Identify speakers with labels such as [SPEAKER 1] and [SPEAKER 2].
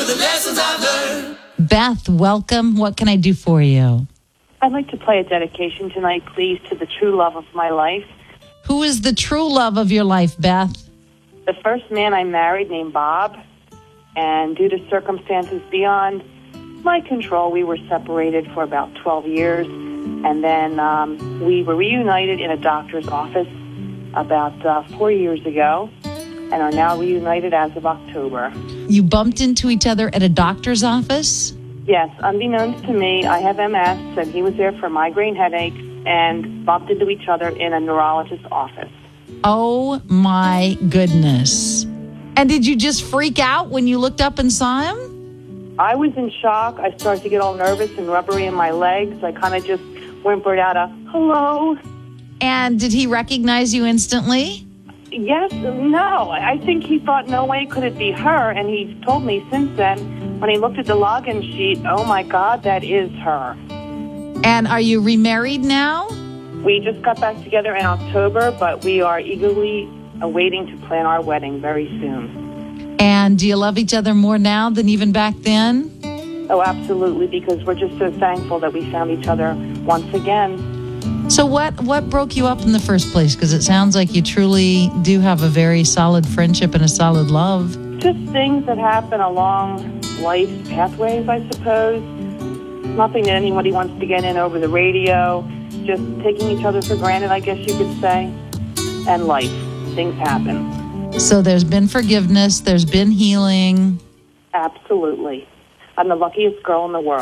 [SPEAKER 1] the lessons I've learned.
[SPEAKER 2] Beth, welcome. What can I do for you?
[SPEAKER 3] I'd like to play a dedication tonight, please, to the true love of my life.
[SPEAKER 2] Who is the true love of your life, Beth?
[SPEAKER 3] The first man I married, named Bob, and due to circumstances beyond my control, we were separated for about 12 years, and then we were reunited in a doctor's office about 4 years ago, and are now reunited as of October.
[SPEAKER 2] You bumped into each other at a doctor's office?
[SPEAKER 3] Yes, unbeknownst to me, I have MS, and he was there for migraine headaches, and bumped into each other in a neurologist's office.
[SPEAKER 2] Oh, my goodness. And did you just freak out when you looked up and saw him?
[SPEAKER 3] I was in shock. I started to get all nervous and rubbery in my legs. I kind of just whimpered out a hello.
[SPEAKER 2] And did he recognize you instantly?
[SPEAKER 3] Yes, no. I think he thought no way could it be her, and he's told me since then, when he looked at the login sheet, oh my God, that is her.
[SPEAKER 2] And are you remarried now?
[SPEAKER 3] We just got back together in October, but we are eagerly awaiting to plan our wedding very soon.
[SPEAKER 2] And do you love each other more now than even back then?
[SPEAKER 3] Oh, absolutely, because we're just so thankful that we found each other once again.
[SPEAKER 2] So what broke you up in the first place? Because it sounds like you truly do have a very solid friendship and a solid love.
[SPEAKER 3] Just things that happen along life's pathways, I suppose. Nothing that anybody wants to get in over the radio. Just taking each other for granted, I guess you could say. And life. Things happen.
[SPEAKER 2] So there's been forgiveness. There's been healing.
[SPEAKER 3] Absolutely. I'm the luckiest girl in the world.